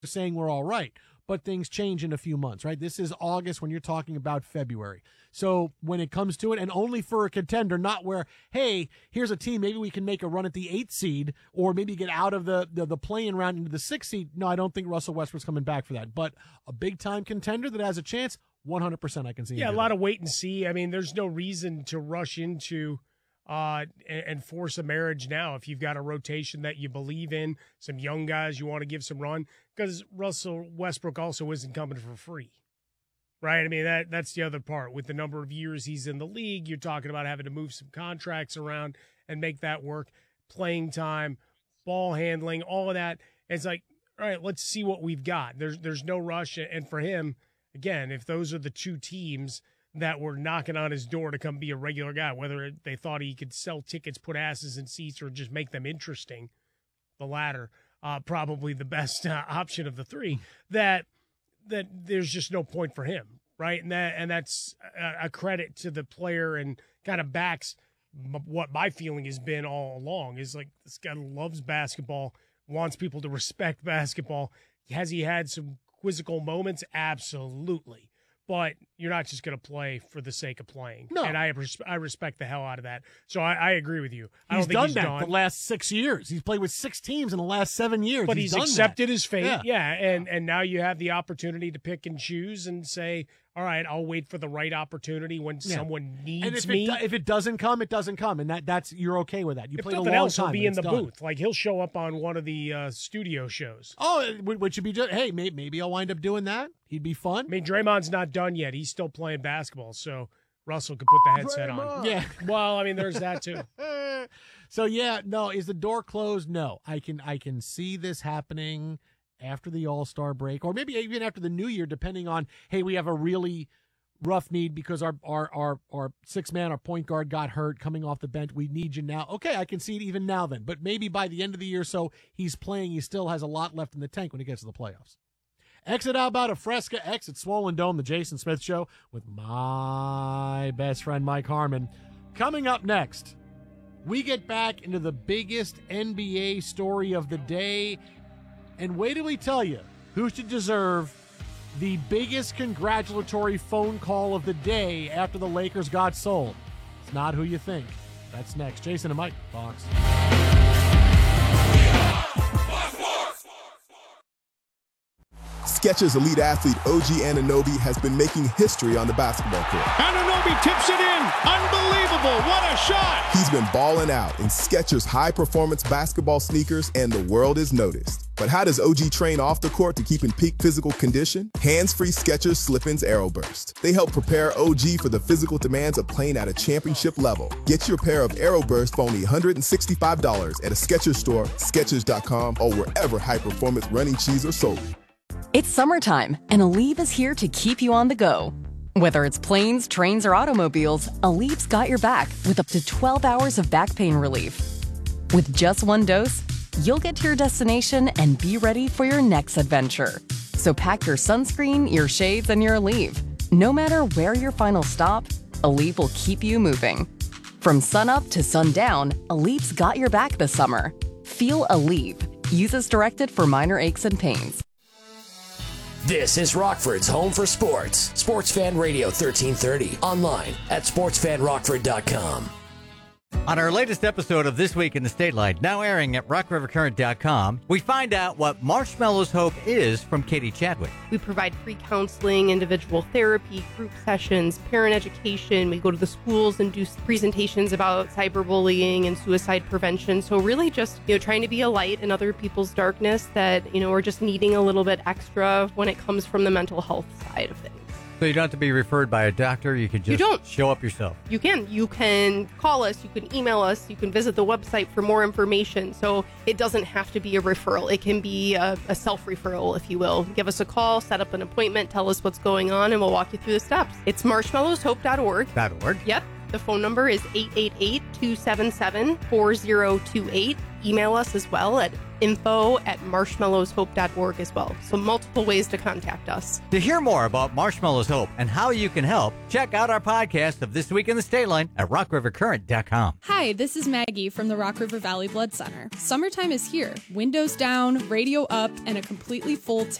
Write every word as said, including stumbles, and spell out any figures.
saying we're all right, but things change in a few months, right? This is August when you're talking about February. So when it comes to it, and only for a contender, not where, hey, here's a team, maybe we can make a run at the eighth seed or maybe get out of the, the, the play-in round into the sixth seed. No, I don't think Russell Westbrook's coming back for that. But a big-time contender that has a chance, one hundred percent I can see. Yeah, a him lot that. of wait and see. I mean, there's no reason to rush into uh, and, and force a marriage now if you've got a rotation that you believe in, some young guys you want to give some run, because Russell Westbrook also isn't coming for free, right? I mean, that that's the other part. With the number of years he's in the league, you're talking about having to move some contracts around and make that work, playing time, ball handling, all of that. It's like, all right, let's see what we've got. There's there's no rush, and for him, again, if those are the two teams that were knocking on his door to come be a regular guy, whether they thought he could sell tickets, put asses in seats, or just make them interesting, the latter, uh, probably the best uh, option of the three, that that there's just no point for him, right? And that and that's a, a credit to the player and kind of backs m- what my feeling has been all along is like this guy loves basketball, wants people to respect basketball. Has he had some quizzical moments? Absolutely. But you're not just going to play for the sake of playing. No. And I res- I respect the hell out of that. So I, I agree with you. I He's don't think done he's that done. the last six years. He's played with six teams in the last seven years. But he's, he's, done accepted that. his fate. Yeah. Yeah. And, and now you have the opportunity to pick and choose and say, all right, I'll wait for the right opportunity when Yeah. someone needs And if me. it, do- if it doesn't come, it doesn't come, and that that's you're okay with that. You if played a nothing long else, time. he'll be and in the it's done. booth. Like he'll show up on one of the uh, studio shows. Oh, which would be just hey, maybe, maybe I'll wind up doing that. He'd be fun. I mean, Draymond's not done yet. He's still playing basketball, so Russell could put the headset on. Draymond. Yeah. Well, I mean, there's that too. So yeah, no, is the door closed? No, I can I can see this happening after the All-Star break, or maybe even after the New Year, depending on hey, we have a really rough need because our our our our six man, our point guard got hurt coming off the bench. We need you now. Okay, I can see it even now then, but maybe by the end of the year, so he's playing, he still has a lot left in the tank when he gets to the playoffs. Exit out about a Fresca, exit Swollen Dome, the Jason Smith Show with my best friend Mike Harmon. Coming up next, we get back into the biggest N B A story of the day, and wait till we tell you who should deserve the biggest congratulatory phone call of the day after the Lakers got sold. It's not who you think. That's next. Jason and Mike, Fox. Skechers Elite Athlete O G Anunoby has been making history on the basketball court. Anunoby tips it in. Unbelievable. What a shot. He's been balling out in Skechers high-performance basketball sneakers, and the world is noticed. But how does O G train off the court to keep in peak physical condition? Hands-free Skechers Slip-ins Aeroburst. They help prepare O G for the physical demands of playing at a championship level. Get your pair of Aeroburst for only one hundred sixty-five dollars at a Skechers store, Skechers dot com, or wherever high-performance running shoes are sold. It's summertime, and Aleve is here to keep you on the go. Whether it's planes, trains, or automobiles, Aleve's got your back with up to twelve hours of back pain relief. With just one dose, you'll get to your destination and be ready for your next adventure. So pack your sunscreen, your shades, and your Aleve. No matter where your final stop, Aleve will keep you moving. From sunup to sundown, Aleve's got your back this summer. Feel Aleve. Use as directed for minor aches and pains. This is Rockford's home for sports. Sports Fan Radio thirteen thirty. Online at sports fan rockford dot com. On our latest episode of This Week in the Statelight, now airing at rock river current dot com, we find out what Marshmallow's Hope is from Katie Chadwick. We provide free counseling, individual therapy, group sessions, parent education. We go to the schools and do presentations about cyberbullying and suicide prevention. So really just, you know, trying to be a light in other people's darkness that, you know, are just needing a little bit extra when it comes from the mental health side of things. So you don't have to be referred by a doctor. You can just You don't. show up yourself. You can. You can call us. You can email us. You can visit the website for more information. So it doesn't have to be a referral. It can be a, a self-referral, if you will. Give us a call, set up an appointment, tell us what's going on, and we'll walk you through the steps. It's marshmallows hope dot org. .org. Yep. The phone number is eight eight eight, two seven seven, four zero two eight. Email us as well at info at marshmallows hope dot org as well. So multiple ways to contact us. To hear more about Marshmallows Hope and how you can help, check out our podcast of This Week in the State Line at rock river current dot com. Hi, this is Maggie from the Rock River Valley Blood Center. Summertime is here. Windows down, radio up, and a completely full